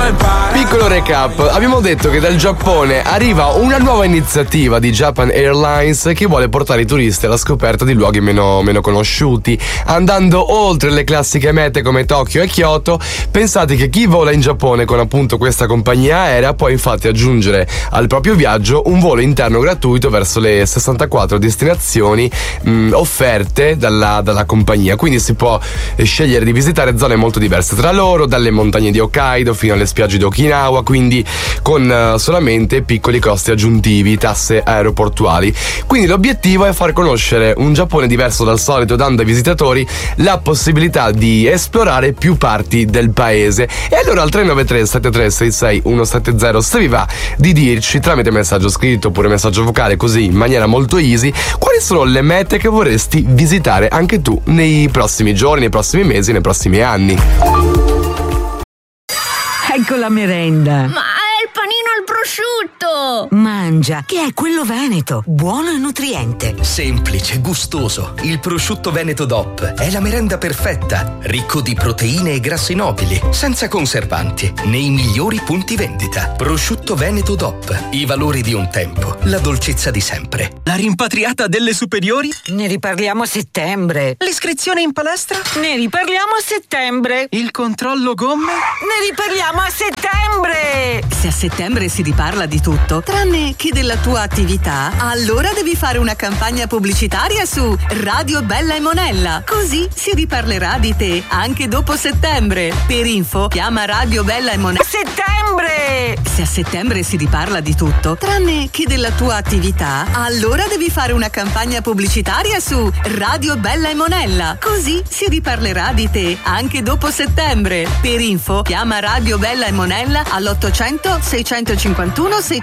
Piccolo recap, abbiamo detto che dal Giappone arriva una nuova iniziativa di Japan Airlines che vuole portare i turisti alla scoperta di luoghi meno conosciuti, andando oltre le classiche mete come Tokyo e Kyoto. Pensate che chi vola in Giappone con appunto questa compagnia aerea può infatti aggiungere al proprio viaggio un volo interno gratuito verso le 64 destinazioni offerte dalla compagnia, quindi si può scegliere di visitare zone molto diverse tra loro, dalle montagne di Hokkaido fino alle spiagge di Okinawa, quindi con solamente piccoli costi aggiuntivi, tasse aeroportuali. Quindi l'obiettivo è far conoscere un Giappone diverso dal solito, dando ai visitatori la possibilità di esplorare più parti del paese. E allora al 393 7366 170 se vi va di dirci tramite messaggio scritto oppure messaggio vocale, così in maniera molto easy, quali sono le mete che vorresti visitare anche tu nei prossimi giorni, nei prossimi mesi, nei prossimi anni. Ecco la merenda. Ma è il panino al prosciutto! Mangia, che è quello veneto, buono e nutriente. Semplice, gustoso. Il prosciutto Veneto DOP è la merenda perfetta, ricco di proteine e grassi nobili, senza conservanti, nei migliori punti vendita. Prosciutto Veneto DOP, i valori di un tempo, la dolcezza di sempre. La rimpatriata delle superiori? Ne riparliamo a settembre. L'iscrizione in palestra? Ne riparliamo a settembre. Il controllo gomme? Ne riparliamo a settembre. Se a settembre si riparla di tutto, tranne che della tua attività, allora devi fare una campagna pubblicitaria su Radio Bella e Monella. Così si riparlerà di te anche dopo settembre. Per info, chiama Radio Bella e Monella. Settembre! Se a settembre si riparla di tutto, tranne che della tua attività, allora devi fare una campagna pubblicitaria su Radio Bella e Monella. Così si riparlerà di te anche dopo settembre. Per info, chiama Radio Bella e Monella all'800 651 6